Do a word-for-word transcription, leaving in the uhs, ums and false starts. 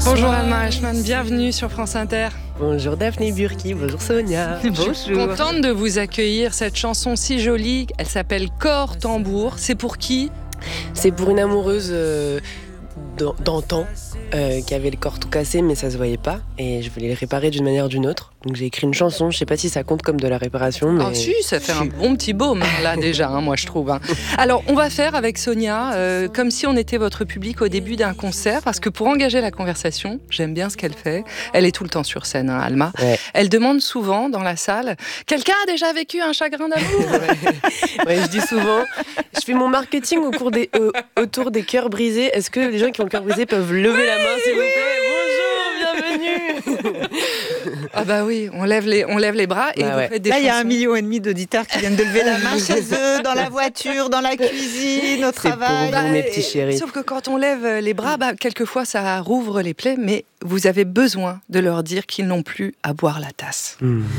Bonjour Alma Reichmann, bienvenue sur France Inter. Bonjour Daphné Burki, bonjour Sonia. Bonjour. Je suis contente de vous accueillir, cette chanson si jolie, elle s'appelle Corps Tambour. C'est pour qui ? C'est pour une amoureuse euh, d'antan euh, qui avait le corps tout cassé mais ça se voyait pas et je voulais le réparer d'une manière ou d'une autre. Donc j'ai écrit une chanson, je sais pas si ça compte comme de la réparation. Mais... Ah si, ça fait un bon petit baume là déjà, hein, moi je trouve. Hein. Alors on va faire avec Sonia euh, comme si on était votre public au début d'un concert, parce que pour engager la conversation, j'aime bien ce qu'elle fait. Elle est tout le temps sur scène, hein, Alma. Ouais. Elle demande souvent dans la salle, quelqu'un a déjà vécu un chagrin d'amour ? ouais. ouais, je dis souvent, je fais mon marketing au cours des, euh, autour des cœurs brisés. Est-ce que les gens qui ont le cœur brisé peuvent lever oui, la main s'il vous plaît ? Bonjour, bienvenue. Ah bah oui, on lève les, on lève les bras et bah vous ouais. faites des Là, chansons. il y a un million et demi d'auditeurs qui viennent de lever la main chez eux, dans la voiture, dans la cuisine, au travail. Pour vous, mes petits chéris. Sauf que quand on lève les bras, bah, quelquefois ça rouvre les plaies, mais vous avez besoin de leur dire qu'ils n'ont plus à boire la tasse. Mmh.